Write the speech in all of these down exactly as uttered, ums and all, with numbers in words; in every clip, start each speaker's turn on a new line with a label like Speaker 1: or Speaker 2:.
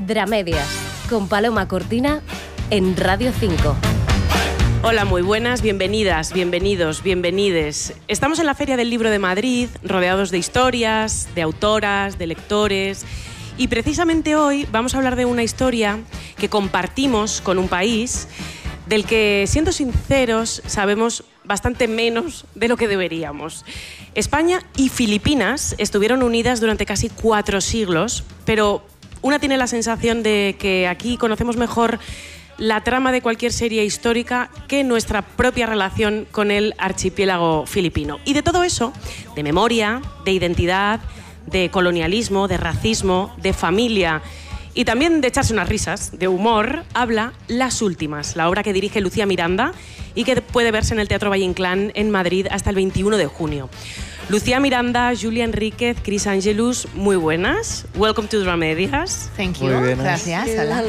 Speaker 1: Dramedias, con Paloma Cortina en Radio cinco.
Speaker 2: Hola, muy buenas, bienvenidas, bienvenidos, bienvenides. Estamos en la Feria del Libro de Madrid, rodeados de historias, de autoras, de lectores. Y precisamente hoy vamos a hablar de una historia que compartimos con un país del que, siendo sinceros, sabemos bastante menos de lo que deberíamos. España y Filipinas estuvieron unidas durante casi cuatro siglos, pero una tiene la sensación de que aquí conocemos mejor la trama de cualquier serie histórica que nuestra propia relación con el archipiélago filipino. Y de todo eso, de memoria, de identidad, de colonialismo, de racismo, de familia y también de echarse unas risas, de humor, habla Las Últimas, la obra que dirige Lucía Miranda y que puede verse en el Teatro Valle Inclán en Madrid hasta el veintiuno de junio. Lucía Miranda, Julia Enríquez, Chris Angelus, muy buenas. Welcome to Dramedias.
Speaker 3: Thank you. Gracias. Hola.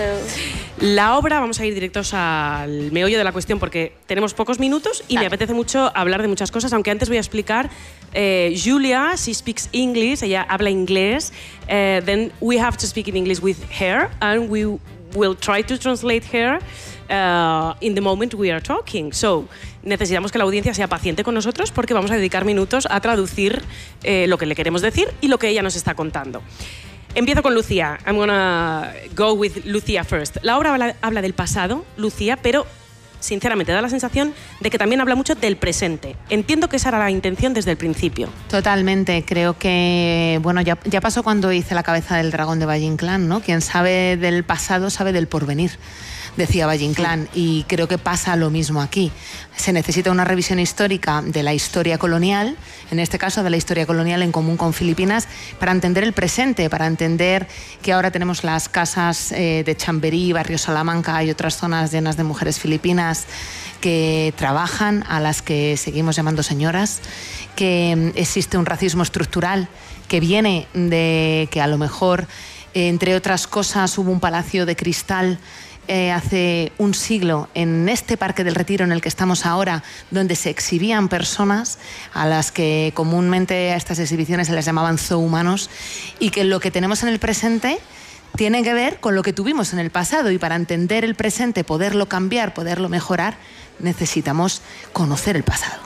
Speaker 2: La obra, vamos a ir directos al meollo de la cuestión porque tenemos pocos minutos y me apetece mucho hablar de muchas cosas, aunque antes voy a explicar. Eh, Julia, she speaks English, ella habla inglés. Uh, then we have to speak in English with her and we will try to translate her uh, in the moment we are talking. So, necesitamos que la audiencia sea paciente con nosotros porque vamos a dedicar minutos a traducir eh, lo que le queremos decir y lo que ella nos está contando. Empiezo con Lucía. I'm gonna go with Lucía first. La obra habla, habla del pasado, Lucía, pero sinceramente da la sensación de que también habla mucho del presente. Entiendo que esa era la intención desde el principio.
Speaker 3: Totalmente. Creo que, bueno, ya, ya pasó cuando hice La cabeza del dragón de Valle Inclán, ¿no? Quien sabe del pasado sabe del porvenir, decía Valle Inclán, y creo que pasa lo mismo aquí. Se necesita una revisión histórica de la historia colonial, en este caso de la historia colonial en común con Filipinas, para entender el presente, para entender que ahora tenemos las casas eh, de Chamberí, Barrio Salamanca y otras zonas llenas de mujeres filipinas que trabajan, a las que seguimos llamando señoras, que existe un racismo estructural que viene de que a lo mejor, eh, entre otras cosas, hubo un palacio de cristal Eh, hace un siglo en este Parque del Retiro en el que estamos ahora, donde se exhibían personas a las que comúnmente a estas exhibiciones se les llamaban zoohumanos, y que lo que tenemos en el presente tiene que ver con lo que tuvimos en el pasado, y para entender el presente, poderlo cambiar, poderlo mejorar, necesitamos conocer el pasado.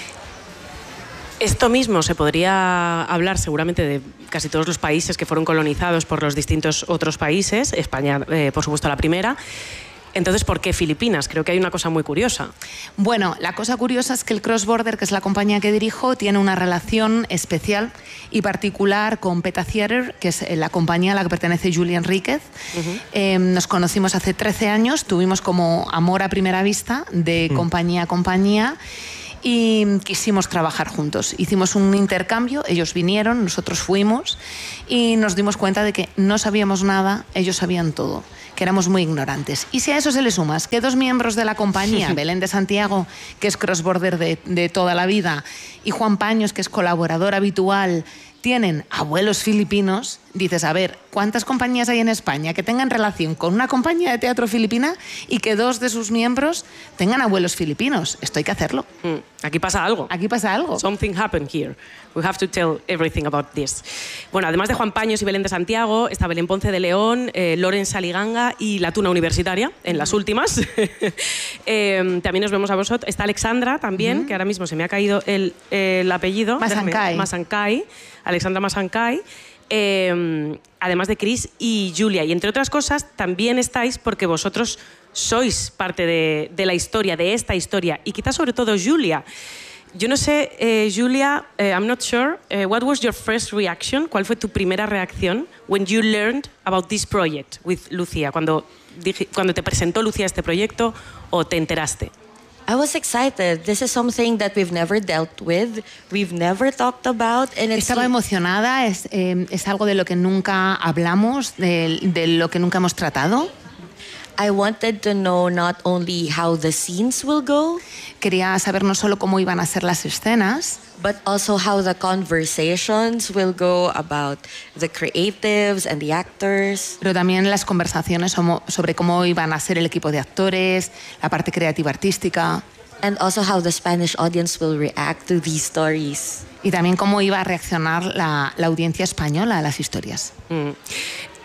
Speaker 2: Esto mismo se podría hablar seguramente de casi todos los países que fueron colonizados por los distintos otros países, España, eh, por supuesto, la primera. Entonces, ¿por qué Filipinas? Creo que hay una cosa muy curiosa.
Speaker 3: Bueno, la cosa curiosa es que el Cross Border, que es la compañía que dirijo, tiene una relación especial y particular con Peta Theater, que es la compañía a la que pertenece Julia Enríquez. Uh-huh. eh, nos conocimos hace trece años, tuvimos como amor a primera vista, de uh-huh. compañía a compañía, y quisimos trabajar juntos. Hicimos un intercambio, ellos vinieron, nosotros fuimos y nos dimos cuenta de que no sabíamos nada, ellos sabían todo, que éramos muy ignorantes. Y si a eso se le sumas que dos miembros de la compañía, Belén de Santiago, que es Cross Border de, de toda la vida, y Juan Paños, que es colaborador habitual, tienen abuelos filipinos, dices, a ver, ¿cuántas compañías hay en España que tengan relación con una compañía de teatro filipina y que dos de sus miembros tengan abuelos filipinos? Esto hay que hacerlo.
Speaker 2: Mm, aquí pasa algo.
Speaker 3: Aquí pasa algo.
Speaker 2: Something happened here. We have to tell everything about this. Bueno, además de Juan Paños y Belén de Santiago, está Belén Ponce de León, eh, Loren Saliganga y la Tuna Universitaria, en las últimas. eh, también nos vemos a vosotros. Está Alexandra también, uh-huh. que ahora mismo se me ha caído el, el apellido.
Speaker 3: Masancay.
Speaker 2: Masancay. Alexandra Masancay. Eh, además de Chris y Julia. Y entre otras cosas, también estáis porque vosotros sois parte de, de la historia, de esta historia. Y quizás sobre todo Julia. Yo no sé, eh, Julia, eh, I'm not sure, uh, what was your first reaction? ¿Cuál fue tu primera reacción when you learned about this project with Lucía? Cuando, dije, cuando te presentó Lucía este proyecto o te enteraste.
Speaker 4: I was excited. This is something that we've never dealt with, we've never talked about. And it's
Speaker 3: Estaba emocionada, es, eh, es algo de lo que nunca hablamos, de, de lo que nunca hemos tratado.
Speaker 4: I wanted to know not only how the scenes will go,
Speaker 3: quería saber no solo cómo iban a ser las escenas,
Speaker 4: but also how the conversations will go about the creatives and the actors.
Speaker 3: Pero también las conversaciones sobre cómo iban a ser el equipo de actores, la parte creativa artística.
Speaker 4: And also how the Spanish audience will react to these stories.
Speaker 3: Y también cómo iba a reaccionar la, la audiencia española a las historias.
Speaker 2: Mm.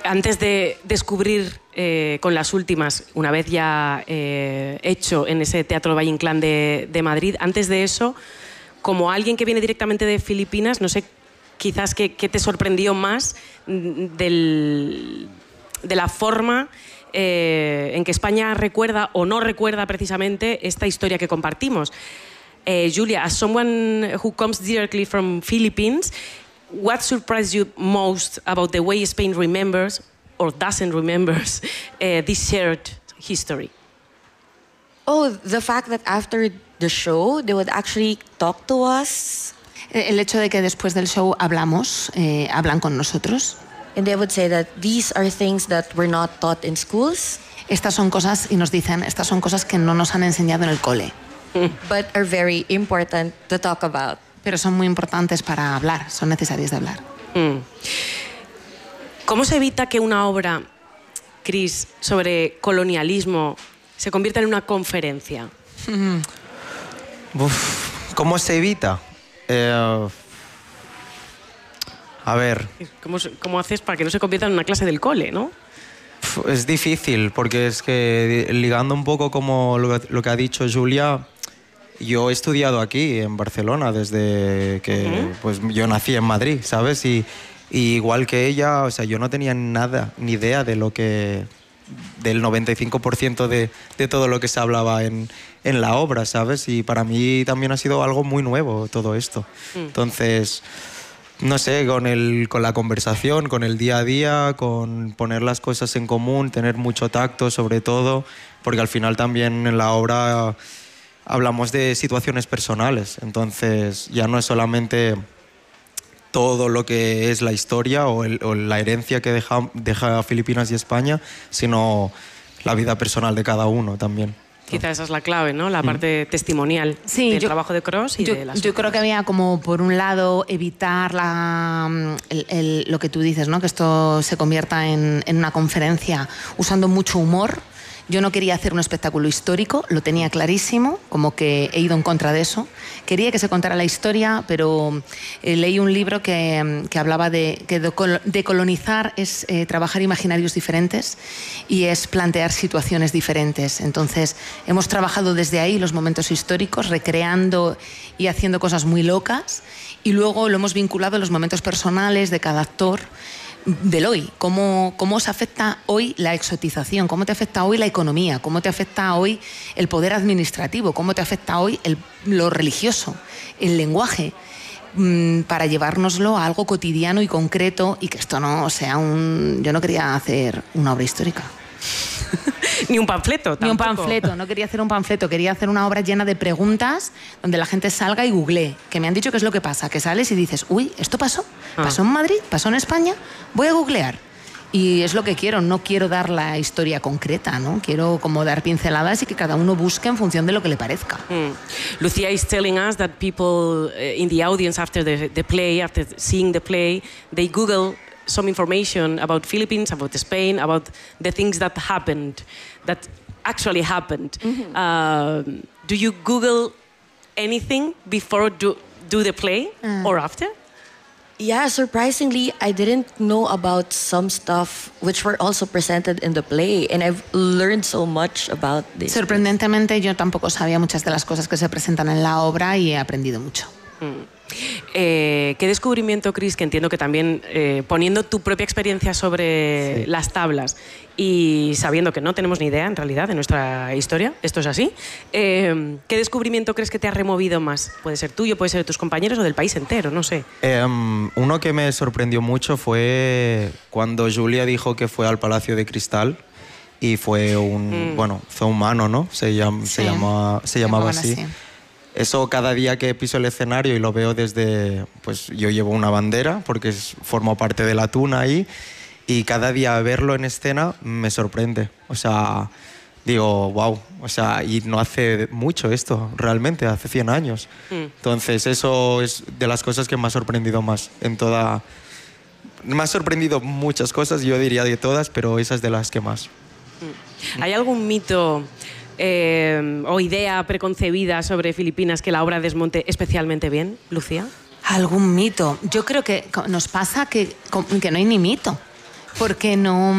Speaker 2: Antes de descubrir eh, con las últimas, una vez ya eh, hecho en ese Teatro Valle Inclán de, de Madrid, antes de eso, como alguien que viene directamente de Filipinas, no sé, quizás qué, qué te sorprendió más del, de la forma eh, en que España recuerda o no recuerda precisamente esta historia que compartimos. Eh, Julia, as someone who comes directly from Philippines, what surprised you most about the way Spain remembers or doesn't remembers uh, this shared history?
Speaker 4: Oh, the fact that after the show they would actually talk to us.
Speaker 3: El hecho de que después del show hablamos, eh, hablan con nosotros.
Speaker 4: And they would say that these are things that were not taught in schools.
Speaker 3: Estas son cosas, y nos dicen, estas son cosas que no nos han enseñado en el cole.
Speaker 4: But are very important to talk about.
Speaker 3: Pero son muy importantes para hablar, son necesarias de hablar.
Speaker 2: Mm. ¿Cómo se evita que una obra, Chris, sobre colonialismo se convierta en una conferencia?
Speaker 5: Uf, ¿cómo se evita? Eh, a ver...
Speaker 2: ¿Cómo, ¿Cómo haces para que no se convierta en una clase del cole, no?
Speaker 5: Es difícil, porque es que ligando un poco como lo, lo que ha dicho Julia... Yo he estudiado aquí, en Barcelona, desde que uh-huh. pues, yo nací en Madrid, ¿sabes? Y, y igual que ella, o sea, yo no tenía nada, ni idea de lo que... del noventa y cinco por ciento de, de todo lo que se hablaba en, en la obra, ¿sabes? Y para mí también ha sido algo muy nuevo todo esto. Uh-huh. Entonces, no sé, con, el, con la conversación, con el día a día, con poner las cosas en común, tener mucho tacto sobre todo, porque al final también en la obra... hablamos de situaciones personales, entonces ya no es solamente todo lo que es la historia o, el, o la herencia que deja, deja Filipinas y España, sino la vida personal de cada uno también.
Speaker 2: Quizá esa es la clave, ¿no? La parte mm. testimonial
Speaker 3: sí,
Speaker 2: del
Speaker 3: yo,
Speaker 2: trabajo de Cros y
Speaker 3: yo,
Speaker 2: de la
Speaker 3: Yo creo que había como, por un lado, evitar la, el, el, lo que tú dices, ¿no? Que esto se convierta en, en una conferencia usando mucho humor. Yo no quería hacer un espectáculo histórico, lo tenía clarísimo, como que he ido en contra de eso. Quería que se contara la historia, pero eh, leí un libro que, que hablaba de que decolonizar es eh, trabajar imaginarios diferentes y es plantear situaciones diferentes. Entonces, hemos trabajado desde ahí los momentos históricos, recreando y haciendo cosas muy locas, y luego lo hemos vinculado a los momentos personales de cada actor, del hoy, cómo, cómo os afecta hoy la exotización, cómo te afecta hoy la economía, cómo te afecta hoy el poder administrativo, cómo te afecta hoy el, lo religioso, el lenguaje, mmm, para llevárnoslo a algo cotidiano y concreto y que esto no sea un... Yo no quería hacer una obra histórica.
Speaker 2: Ni un panfleto tampoco.
Speaker 3: Ni un panfleto, no quería hacer un panfleto, quería hacer una obra llena de preguntas donde la gente salga y googlee, que me han dicho qué es lo que pasa, que sales y dices, uy, ¿esto pasó? ¿Pasó en Madrid? ¿Pasó en España? Voy a googlear. Y es lo que quiero, no quiero dar la historia concreta, ¿no? Quiero como dar pinceladas y que cada uno busque en función de lo que le parezca.
Speaker 2: Mm. Lucia is telling us that people uh, in the audience after the, the play, after seeing the play, they Google some information about Philippines, about Spain, about the things that happened, that actually happened. Mm-hmm. uh, do you Google anything before do, do the play uh. or after?
Speaker 4: Yeah, surprisingly, I didn't know about some stuff which were also presented in the play, and I've learned so much about this.
Speaker 3: Sorprendentemente, yo tampoco sabía muchas de las cosas que se presentan en la obra y he aprendido mucho.
Speaker 2: Mm. Eh, ¿Qué descubrimiento, Chris, que entiendo que también eh, poniendo tu propia experiencia sobre sí. las tablas y sabiendo que no tenemos ni idea en realidad de nuestra historia, esto es así, eh, ¿qué descubrimiento crees que te ha removido más? Puede ser tuyo, puede ser de tus compañeros o del país entero, no sé.
Speaker 5: Eh, uno que me sorprendió mucho fue cuando Julia dijo que fue al Palacio de Cristal y fue un, mm. bueno, fue humano, ¿no? Se, llama, sí. se, llama, se llamaba así. así. Eso cada día que piso el escenario y lo veo desde... Pues yo llevo una bandera porque es, formo parte de la tuna ahí y cada día verlo en escena me sorprende. O sea, digo, wow. O sea, y no hace mucho esto, realmente, hace cien años. Mm. Entonces eso es de las cosas que me ha sorprendido más en toda... Me ha sorprendido muchas cosas, yo diría de todas, pero esa es de las que más.
Speaker 2: Mm. ¿Hay algún mito... Eh, o idea preconcebida sobre Filipinas que la obra desmonte especialmente bien, Lucía?
Speaker 3: ¿Algún mito? Yo creo que nos pasa que, que no hay ni mito. porque no,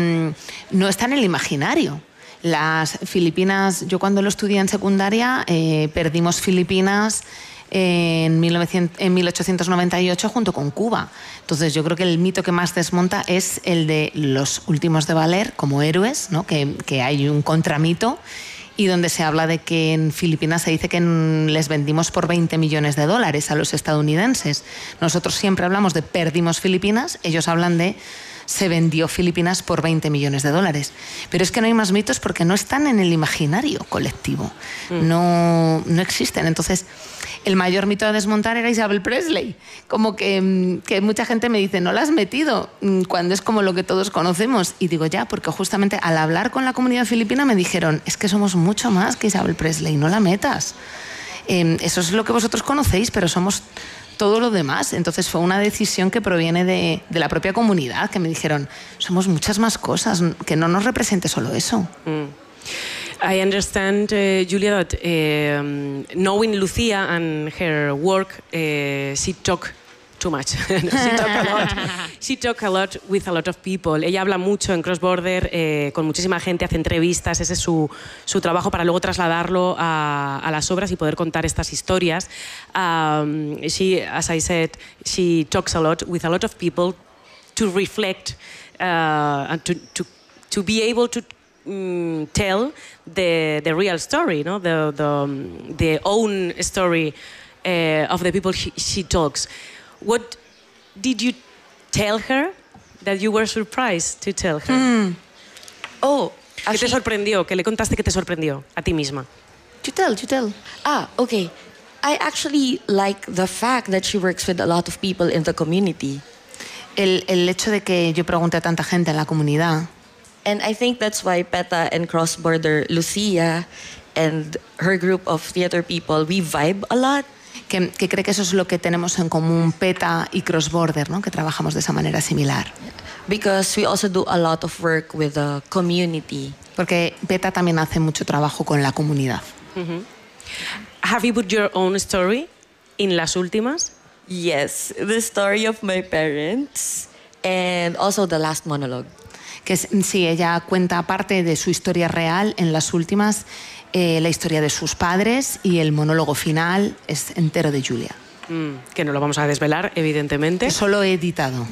Speaker 3: no está en el imaginario. Las Filipinas, yo cuando lo estudié en secundaria, eh, perdimos Filipinas en, mil novecientos, en mil ochocientos noventa y ocho junto con Cuba. Entonces yo creo que el mito que más desmonta es el de los últimos de valer como héroes, ¿no? que, que hay un contramito y donde se habla de que en Filipinas se dice que en, les vendimos por veinte millones de dólares a los estadounidenses. Nosotros siempre hablamos de perdimos Filipinas, ellos hablan de se vendió Filipinas por veinte millones de dólares. Pero es que no hay más mitos porque no están en el imaginario colectivo. Mm. No, no existen. Entonces, el mayor mito a desmontar era Isabel Presley. Como que, que mucha gente me dice, no la has metido, cuando es como lo que todos conocemos. Y digo, ya, porque justamente al hablar con la comunidad filipina me dijeron, es que somos mucho más que Isabel Presley, no la metas. Eh, eso es lo que vosotros conocéis, pero somos todo lo demás. Entonces fue una decisión que proviene de, de la propia comunidad, que me dijeron, somos muchas más cosas, que no nos represente solo eso.
Speaker 2: Mm. I understand, uh, Julia, that uh, knowing Lucia and her work, uh, she talk too much. she talk a lot. She talk a lot with a lot of people. Ella habla mucho en Cross Border eh, con muchísima gente, hace entrevistas, ese es su, su trabajo para luego trasladarlo a, a las obras y poder contar estas historias. Um, she, as I said, she talks a lot with a lot of people to reflect uh, and to, to, to be able to um, tell the, the real story, no? the, the, um, the own story uh, of the people she, she talks. What did you tell her that you were surprised to tell her?
Speaker 4: Mm. Oh,
Speaker 2: ¿Qué te sorprendió? ¿Qué le contaste que te sorprendió a ti misma?
Speaker 3: You tell, you tell.
Speaker 4: Ah, okay. I actually like the fact that she works with a lot of people in the community.
Speaker 3: El, el hecho de que yo pregunte a tanta gente en la comunidad.
Speaker 4: And I think that's why PETA and Cross Border, Lucia and her group of theater people, we vibe a lot.
Speaker 3: Que, que cree que eso es lo que tenemos en común PETA y Cross Border, ¿no? Que trabajamos de esa manera similar.
Speaker 4: Because we also do a lot of work with the community.
Speaker 3: Porque PETA también hace mucho trabajo con la comunidad.
Speaker 2: Mm-hmm. Have you put your own story in Las Últimas?
Speaker 4: Yes, the story of my parents and also the last monologue.
Speaker 3: Que sí, ella cuenta parte de su historia real en Las Últimas. Eh, la historia de sus padres y el monólogo final es entero de Julia.
Speaker 2: Mm, que no lo vamos a desvelar, evidentemente.
Speaker 3: Solo he editado,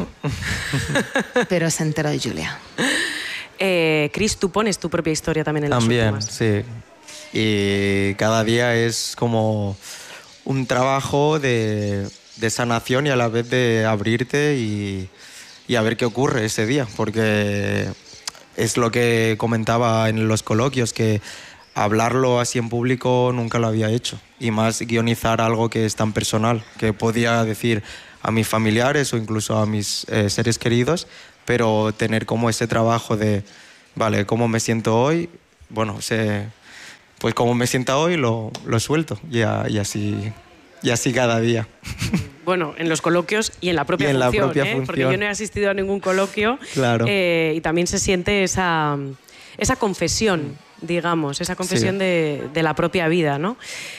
Speaker 3: pero es entero de Julia.
Speaker 2: Eh, Chris, tú pones tu propia historia también en
Speaker 5: también,
Speaker 2: Las Últimas.
Speaker 5: También, sí. Y cada día es como un trabajo de, de sanación y a la vez de abrirte y, y a ver qué ocurre ese día, porque es lo que comentaba en los coloquios, que hablarlo así en público nunca lo había hecho, y más guionizar algo que es tan personal, que podía decir a mis familiares o incluso a mis eh, seres queridos, pero tener como ese trabajo de, vale, ¿cómo me siento hoy? Bueno, sé, pues como me sienta hoy lo, lo suelto y, a, y, así, y así cada día.
Speaker 2: Bueno, en los coloquios y en la propia,
Speaker 5: y en
Speaker 2: función,
Speaker 5: la propia
Speaker 2: ¿eh?
Speaker 5: función,
Speaker 2: porque yo no he asistido a ningún coloquio.
Speaker 5: Claro.
Speaker 2: eh, y también se siente esa, esa confesión, digamos, esa confesión sí. de, de la propia vida, ¿no?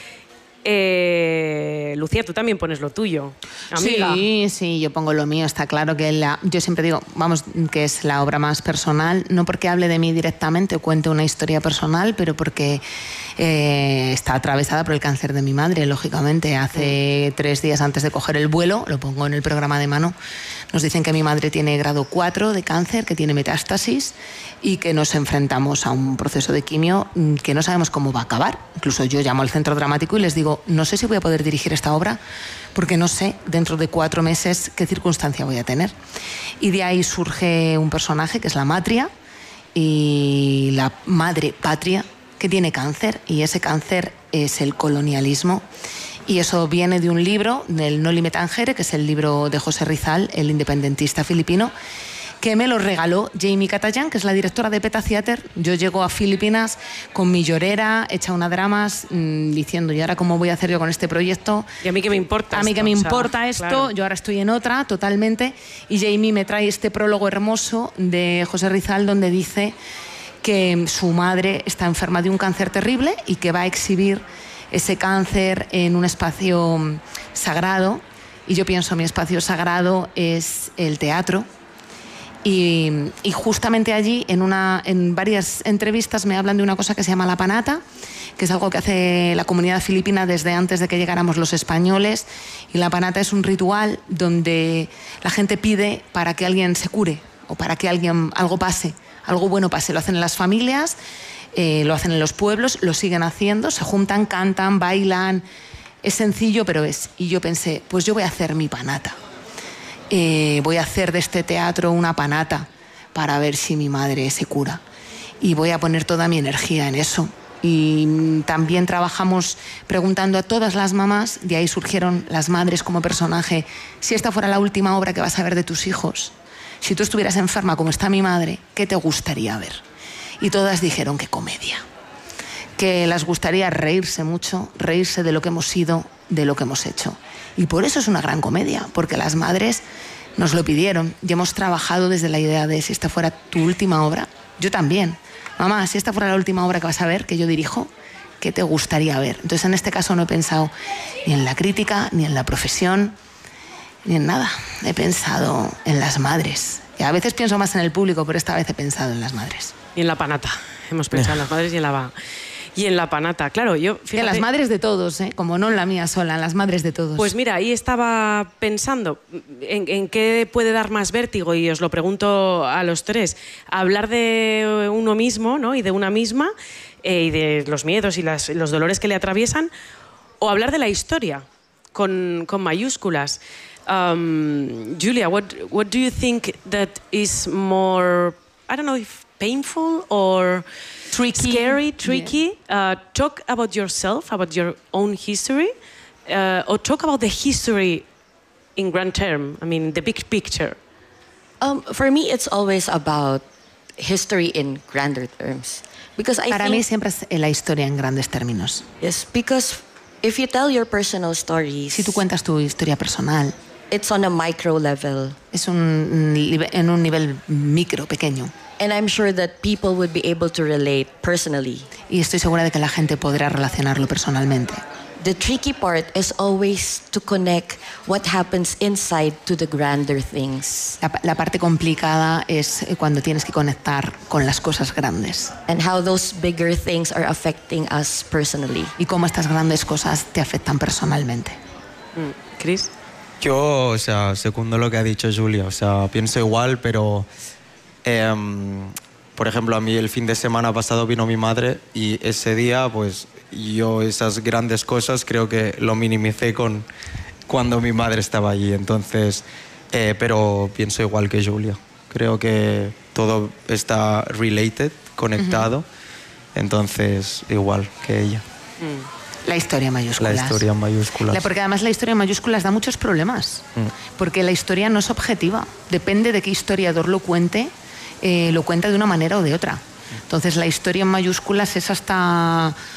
Speaker 2: Eh, Lucía, tú también pones lo tuyo, amiga.
Speaker 3: Sí, sí, yo pongo lo mío. Está claro que la, yo siempre digo, vamos, que es la obra más personal, no porque hable de mí directamente o cuente una historia personal, pero porque eh, está atravesada por el cáncer de mi madre, lógicamente. Hace mm. tres días antes de coger el vuelo, lo pongo en el programa de mano, nos dicen que mi madre tiene grado cuatro de cáncer, que tiene metástasis y que nos enfrentamos a un proceso de quimio que no sabemos cómo va a acabar. Incluso yo llamo al centro dramático y les digo, no sé si voy a poder dirigir esta obra porque no sé dentro de cuatro meses qué circunstancia voy a tener. Y de ahí surge un personaje que es la Matria, y la madre patria que tiene cáncer, y ese cáncer es el colonialismo. Y eso viene de un libro, del Noli Me Tangere, que es el libro de José Rizal, el independentista filipino, que me lo regaló Jamie Katayan, que es la directora de PETA Theater. Yo llego a Filipinas con mi llorera, hecha una dramas, mmm, diciendo, ¿y ahora cómo voy a hacer yo con este proyecto?
Speaker 2: ¿Y a mí qué me importa
Speaker 3: A mí
Speaker 2: esto?
Speaker 3: qué me
Speaker 2: O sea,
Speaker 3: importa esto,
Speaker 2: claro.
Speaker 3: Yo ahora estoy en otra, totalmente. Y Jamie me trae este prólogo hermoso de José Rizal, donde dice que su madre está enferma de un cáncer terrible y que va a exhibir ese cáncer en un espacio sagrado. Y yo pienso, mi espacio sagrado es el teatro. Y, y justamente allí, en, una, en varias entrevistas, me hablan de una cosa que se llama la panata, que es algo que hace la comunidad filipina desde antes de que llegáramos los españoles. Y la panata es un ritual donde la gente pide para que alguien se cure o para que alguien, algo pase, algo bueno pase. Lo hacen en las familias, eh, lo hacen en los pueblos, lo siguen haciendo, se juntan, cantan, bailan. Es sencillo, pero es. Y yo pensé, pues yo voy a hacer mi panata. Eh, voy a hacer de este teatro una panata para ver si mi madre se cura. Y voy a poner toda mi energía en eso. Y también trabajamos preguntando a todas las mamás, de ahí surgieron las madres como personaje, si esta fuera la última obra que vas a ver de tus hijos, si tú estuvieras enferma como está mi madre, ¿qué te gustaría ver? Y todas dijeron que comedia, que les gustaría reírse mucho, reírse de lo que hemos sido, de lo que hemos hecho. Y por eso es una gran comedia, porque las madres nos lo pidieron y hemos trabajado desde la idea de si esta fuera tu última obra, yo también. Mamá, si esta fuera la última obra que vas a ver, que yo dirijo, ¿qué te gustaría ver? Entonces, en este caso no he pensado ni en la crítica, ni en la profesión, ni en nada. He pensado en las madres. Y a veces pienso más en el público, pero esta vez he pensado en las madres.
Speaker 2: Y en la panata. Hemos pensado en las madres y en la... Y en la panata, claro, yo... Fíjate,
Speaker 3: en las madres de todos, ¿eh? Como no en la mía sola, en las madres de todos.
Speaker 2: Pues mira, ahí estaba pensando en, en qué puede dar más vértigo, y os lo pregunto a los tres. Hablar de uno mismo, ¿no? Y de una misma, eh, y de los miedos y las, los dolores que le atraviesan, o hablar de la historia, con, con mayúsculas. Um, Julia, what, what do you think that is more, I don't know if painful or...
Speaker 3: Tricky.
Speaker 2: Scary, tricky. Yeah. Uh, talk about yourself, about your own history, uh, or talk about the history in grand term. I mean, the big picture.
Speaker 4: Um, for me, it's always about history in grander terms. Because I
Speaker 3: Para
Speaker 4: think,
Speaker 3: mí siempre es la historia en grandes términos.
Speaker 4: Yes, because if you tell your personal stories,
Speaker 3: Si tú cuentas tu historia personal,
Speaker 4: it's on a micro level.
Speaker 3: es un, en un nivel micro, pequeño.
Speaker 4: And I'm sure that people would be able to relate personally.
Speaker 3: Y estoy segura de que la gente podrá relacionarlo personalmente.
Speaker 4: The tricky part is always to connect what happens inside to the grander things.
Speaker 3: La, la parte complicada es cuando tienes que conectar con las cosas grandes.
Speaker 4: And how those bigger things are affecting us personally.
Speaker 3: Y cómo estas grandes cosas te afectan personalmente.
Speaker 2: Mm. ¿Chris?
Speaker 5: Yo, o sea, secundo lo que ha dicho Julia. O sea, pienso igual, pero... Eh, por ejemplo, a mí el fin de semana pasado vino mi madre y ese día, pues yo esas grandes cosas creo que lo minimicé con cuando mi madre estaba allí. Entonces, eh, pero pienso igual que Julia. Creo que todo está related, conectado. Uh-huh. Entonces, igual que ella.
Speaker 2: Mm.
Speaker 3: La historia en mayúsculas.
Speaker 5: La historia en mayúsculas.
Speaker 3: La, porque además la historia en mayúsculas da muchos problemas. Mm. Porque la historia no es objetiva. Depende de qué historiador lo cuente. Eh, lo cuenta de una manera o de otra. Entonces la historia en mayúsculas es hasta